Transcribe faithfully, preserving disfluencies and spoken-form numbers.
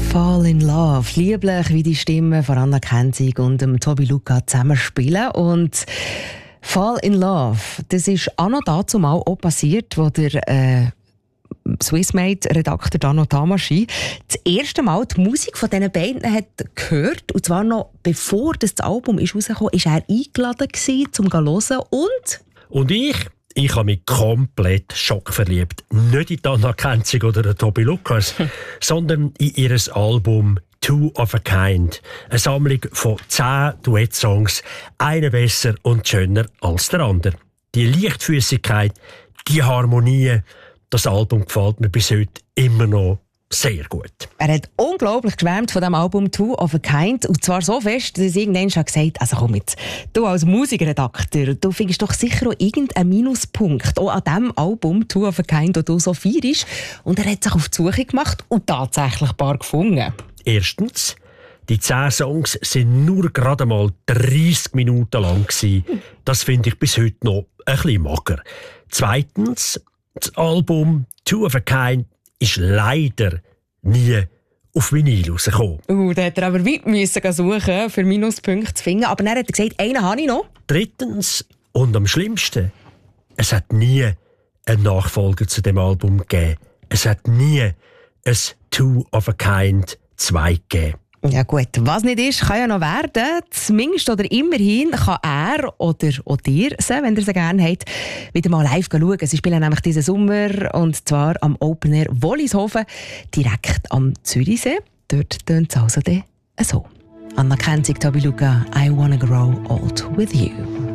Fall in Love. Lieblich, wie die Stimmen von Anna Kenzig und dem Tobi Luca zusammen spielen. Und Fall in Love, das ist auch noch dazu mal auch passiert, wo der äh, Swissmade-Redakteur Dano Tamaschi das erste Mal die Musik von diesen beiden hat gehört. Und zwar noch bevor das Album ist rausgekommen ist, war er eingeladen gewesen, um zu hören. Und? Und ich? Ich habe mich komplett schockverliebt. Nicht in Anna Kenzig oder den Tobi Lukas, sondern in ihr Album Two of a Kind. Eine Sammlung von zehn Duettsongs, einer besser und schöner als der andere. Die Leichtfüßigkeit, die Harmonie, das Album gefällt mir bis heute immer noch sehr gut. Er hat unglaublich geschwärmt von dem Album Two of a Kind. Und zwar so fest, dass er irgendwann schon gesagt hat, also komm jetzt, du als Musikredakteur, du findest doch sicher auch irgendeinen Minuspunkt auch an diesem Album Two of a Kind, das du so feierst. Und er hat sich auf die Suche gemacht und tatsächlich ein paar gefunden. Erstens, die zehn Songs sind nur gerade mal dreissig Minuten lang gewesen. Das finde ich bis heute noch ein bisschen mager. Zweitens, das Album Two of a Kind ist leider nie auf Vinyl rausgekommen. Uh, da hätte er aber weit müssen suchen, für Minuspunkte zu finden. Aber dann hat er gesagt, einen habe ich noch. Drittens und am schlimmsten, es hat nie einen Nachfolger zu dem Album gegeben. Es hat nie ein Two of a Kind zwei gegeben. Ja gut, was nicht ist, kann ja noch werden. Zumindest oder immerhin kann er oder auch ihr, wenn ihr sie gerne habt, wieder mal live schauen. Sie spielen nämlich diesen Sommer und zwar am Open Air Wollishofen, direkt am Zürichsee. Dort tönt es also so. Anna Kenzig, Tobi Luca, I Wanna Grow Old With You.